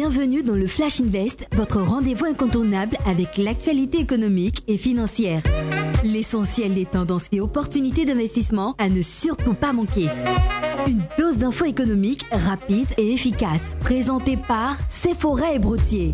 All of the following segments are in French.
Bienvenue dans le Flash Invest, votre rendez-vous incontournable avec l'actualité économique et financière. L'essentiel des tendances et opportunités d'investissement à ne surtout pas manquer. Une dose d'infos économiques rapide et efficace, présentée par Sephora et Broutier.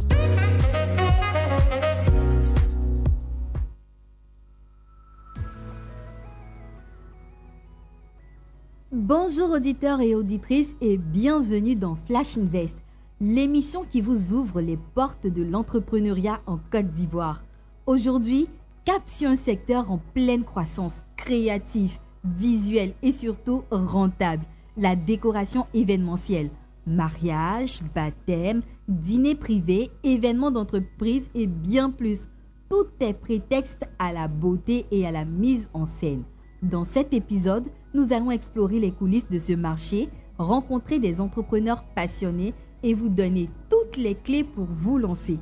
Bonjour auditeurs et auditrices et bienvenue dans Flash Invest, l'émission qui vous ouvre les portes de l'entrepreneuriat en Côte d'Ivoire. Aujourd'hui, cap sur un secteur en pleine croissance, créatif, visuel et surtout rentable, la décoration événementielle. Mariage, baptême, dîner privé, événements d'entreprise et bien plus. Tout est prétexte à la beauté et à la mise en scène. Dans cet épisode, nous allons explorer les coulisses de ce marché, rencontrer des entrepreneurs passionnés et vous donner toutes les clés pour vous lancer.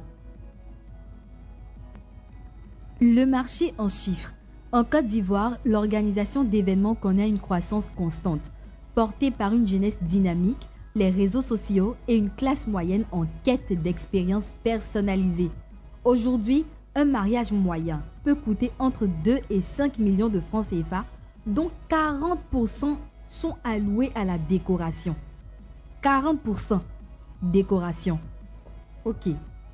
Le marché en chiffres. En Côte d'Ivoire, l'organisation d'événements connaît une croissance constante, portée par une jeunesse dynamique, les réseaux sociaux et une classe moyenne en quête d'expériences personnalisées. Aujourd'hui, un mariage moyen peut coûter entre 2 et 5 millions de francs CFA, dont 40% sont alloués à la décoration. 40% décoration. Ok.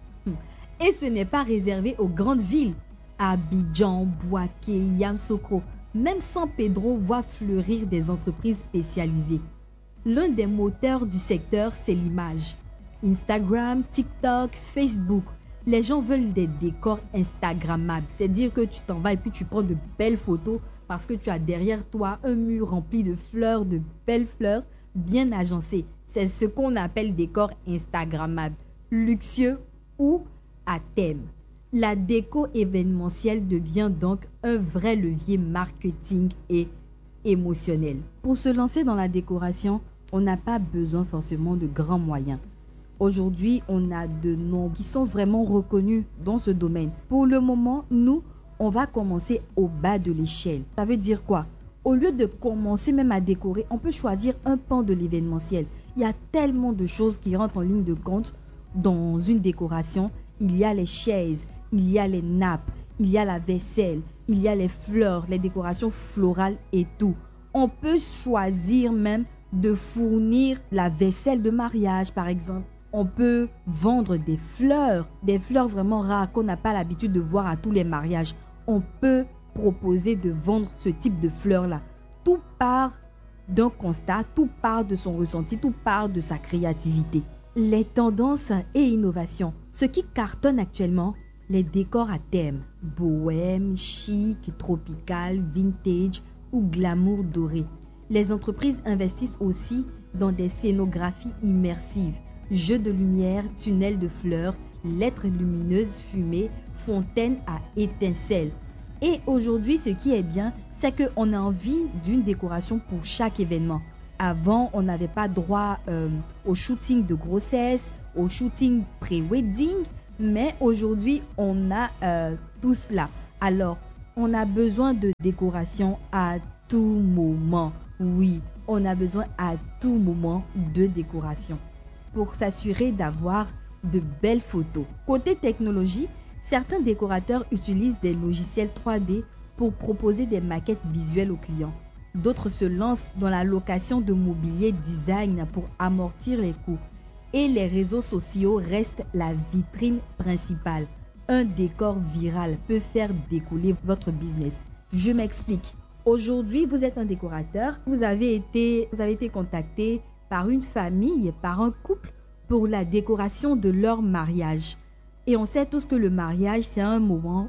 Et ce n'est pas réservé aux grandes villes. Abidjan, Bouaké, Yamoussoukro, même San Pedro voit fleurir des entreprises spécialisées. L'un des moteurs du secteur, c'est l'image. Instagram, TikTok, Facebook. Les gens veulent des décors instagrammables. C'est-à-dire que tu t'en vas et puis tu prends de belles photos parce que tu as derrière toi un mur rempli de fleurs, de belles fleurs, bien agencées. C'est ce qu'on appelle décor instagrammable, luxueux ou à thème. La déco événementielle devient donc un vrai levier marketing et émotionnel. Pour se lancer dans la décoration, on n'a pas besoin forcément de grands moyens. Aujourd'hui, on a de noms qui sont vraiment reconnus dans ce domaine. Pour le moment, nous, on va commencer au bas de l'échelle. Ça veut dire quoi? Au lieu de commencer même à décorer, on peut choisir un pan de l'événementiel. Il y a tellement de choses qui rentrent en ligne de compte dans une décoration. Il y a les chaises, il y a les nappes, il y a la vaisselle, il y a les fleurs, les décorations florales et tout. On peut choisir même de fournir la vaisselle de mariage, par exemple. On peut vendre des fleurs vraiment rares qu'on n'a pas l'habitude de voir à tous les mariages. On peut proposer de vendre ce type de fleurs-là. Tout part d'un constat, tout part de son ressenti, tout part de sa créativité. Les tendances et innovations. Ce qui cartonne actuellement, les décors à thème. Bohème, chic, tropical, vintage ou glamour doré. Les entreprises investissent aussi dans des scénographies immersives. Jeux de lumière, tunnels de fleurs, lettres lumineuses fumées, fontaines à étincelles. Et aujourd'hui, ce qui est bien, c'est qu'on a envie d'une décoration pour chaque événement. Avant, on n'avait pas droit au shooting de grossesse, au shooting pré-wedding, mais aujourd'hui, on a tout cela. Alors, on a besoin de décoration à tout moment. Oui, on a besoin à tout moment de décoration pour s'assurer d'avoir de belles photos. Côté technologie, certains décorateurs utilisent des logiciels 3D pour proposer des maquettes visuelles aux clients. D'autres se lancent dans la location de mobilier design pour amortir les coûts. Et les réseaux sociaux restent la vitrine principale. Un décor viral peut faire décoller votre business. Je m'explique. Aujourd'hui, vous êtes un décorateur. Vous avez été contacté par une famille, par un couple pour la décoration de leur mariage. Et on sait tous que le mariage, c'est un moment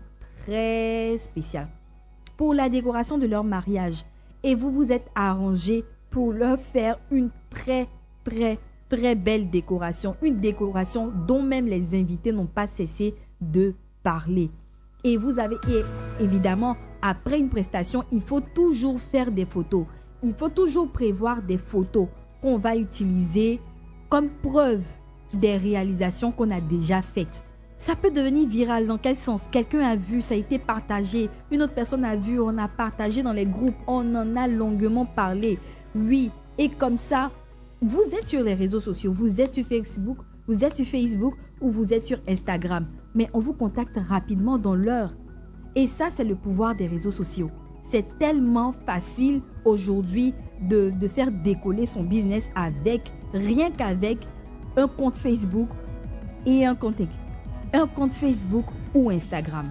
très spécial. Pour la décoration de leur mariage, et vous vous êtes arrangé pour leur faire une très, très, très belle décoration. Une décoration dont même les invités n'ont pas cessé de parler. Et évidemment, après une prestation, il faut toujours faire des photos. Il faut toujours prévoir des photos qu'on va utiliser comme preuve des réalisations qu'on a déjà faites. Ça peut devenir viral. Dans quel sens? Quelqu'un a vu, ça a été partagé. Une autre personne a vu, on a partagé dans les groupes. On en a longuement parlé. Oui, et comme ça, vous êtes sur les réseaux sociaux, vous êtes sur Facebook, vous êtes sur Facebook ou vous êtes sur Instagram, mais on vous contacte rapidement dans l'heure. Et ça, c'est le pouvoir des réseaux sociaux. C'est tellement facile aujourd'hui de faire décoller son business rien qu'avec un compte Facebook et un compte Facebook ou Instagram.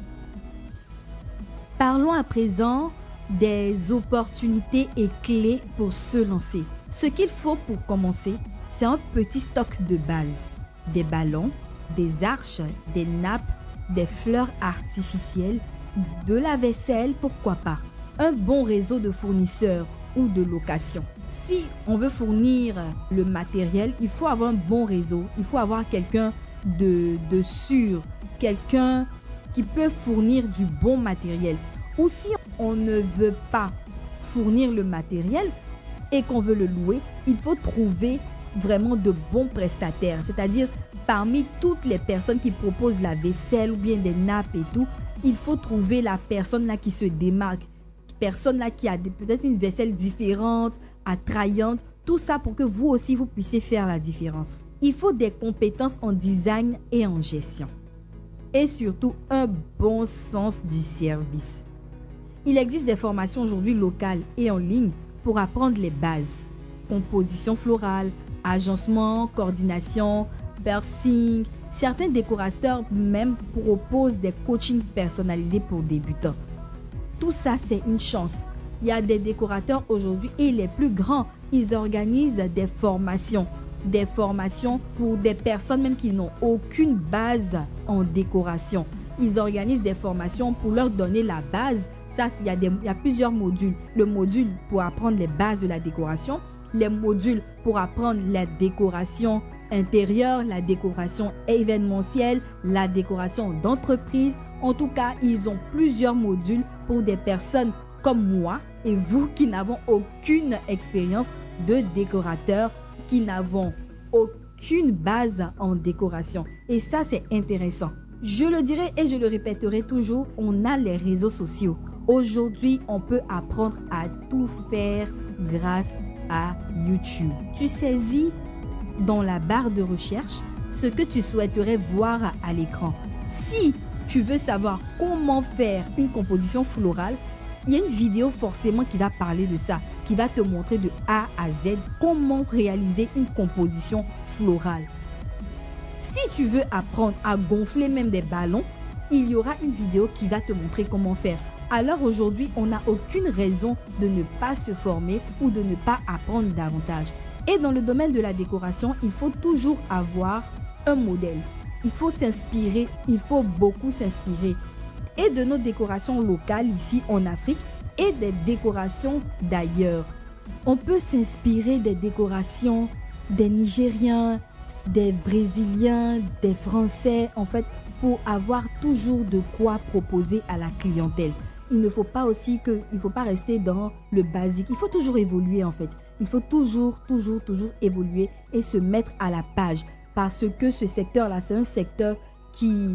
Parlons à présent des opportunités et clés pour se lancer. Ce qu'il faut pour commencer, c'est un petit stock de base. Des ballons, des arches, des nappes, des fleurs artificielles, de la vaisselle, pourquoi pas. Un bon réseau de fournisseurs ou de location. Si on veut fournir le matériel, il faut avoir un bon réseau. Il faut avoir quelqu'un de sûr, quelqu'un qui peut fournir du bon matériel. Ou si on ne veut pas fournir le matériel et qu'on veut le louer, il faut trouver vraiment de bons prestataires. C'est-à-dire, parmi toutes les personnes qui proposent la vaisselle ou bien des nappes et tout, il faut trouver la personne là qui se démarque. Personne là qui a peut-être une vaisselle différente, attrayante. Tout ça pour que vous aussi, vous puissiez faire la différence. Il faut des compétences en design et en gestion. Et surtout, un bon sens du service. Il existe des formations aujourd'hui locales et en ligne pour apprendre les bases. Composition florale, agencement, coordination, piercing. Certains décorateurs même proposent des coachings personnalisés pour débutants. Tout ça, c'est une chance. Il y a des décorateurs aujourd'hui et les plus grands, ils organisent des formations pour des personnes même qui n'ont aucune base en décoration. Ils organisent des formations pour leur donner la base. Ça, il y a plusieurs modules. Le module pour apprendre les bases de la décoration, les modules pour apprendre la décoration intérieure, la décoration événementielle, la décoration d'entreprise. En tout cas, ils ont plusieurs modules pour des personnes comme moi et vous qui n'avons aucune expérience de décorateur, qui n'avons aucune base en décoration. Et ça, c'est intéressant. Je le dirai et je le répéterai toujours, on a les réseaux sociaux. Aujourd'hui, on peut apprendre à tout faire grâce à YouTube. Tu saisis dans la barre de recherche ce que tu souhaiterais voir à l'écran. Si tu veux savoir comment faire une composition florale, il y a une vidéo forcément qui va parler de ça, qui va te montrer de A à Z comment réaliser une composition florale. Si tu veux apprendre à gonfler même des ballons, il y aura une vidéo qui va te montrer comment faire. Alors aujourd'hui, on n'a aucune raison de ne pas se former ou de ne pas apprendre davantage. Et dans le domaine de la décoration, il faut toujours avoir un modèle. Il faut s'inspirer, il faut beaucoup s'inspirer. Et de nos décorations locales ici en Afrique et des décorations d'ailleurs. On peut s'inspirer des décorations des Nigériens, des Brésiliens, des Français, en fait, pour avoir toujours de quoi proposer à la clientèle. Il ne faut pas rester dans le basique. Il faut toujours évoluer en fait. Il faut toujours évoluer et se mettre à la page. Parce que ce secteur-là, c'est un secteur qui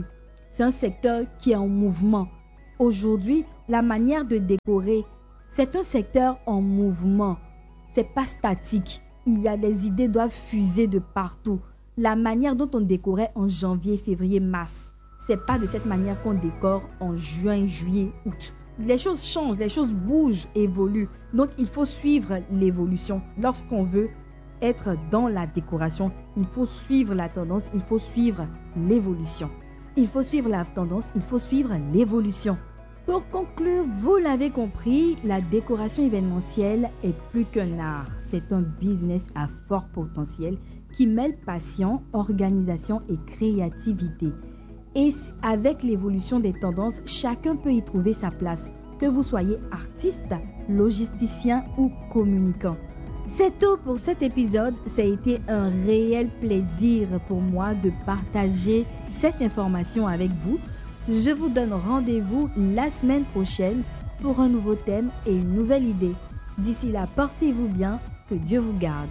est en mouvement. Aujourd'hui, la manière de décorer, c'est un secteur en mouvement. C'est pas statique. Les idées doivent fuser de partout. La manière dont on décorait en janvier, février, mars, c'est pas de cette manière qu'on décore en juin, juillet, août. Les choses changent, les choses bougent, évoluent. Donc, il faut suivre l'évolution. Lorsqu'on veut être dans la décoration, il faut suivre la tendance, il faut suivre l'évolution. Il faut suivre la tendance, il faut suivre l'évolution. Pour conclure, vous l'avez compris, la décoration événementielle est plus qu'un art. C'est un business à fort potentiel qui mêle passion, organisation et créativité. Et avec l'évolution des tendances, chacun peut y trouver sa place, que vous soyez artiste, logisticien ou communicant. C'est tout pour cet épisode. Ça a été un réel plaisir pour moi de partager cette information avec vous. Je vous donne rendez-vous la semaine prochaine pour un nouveau thème et une nouvelle idée. D'ici là, portez-vous bien, que Dieu vous garde.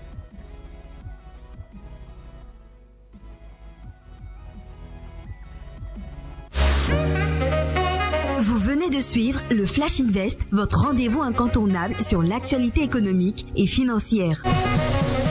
Vous venez de suivre le Flash Invest, votre rendez-vous incontournable sur l'actualité économique et financière.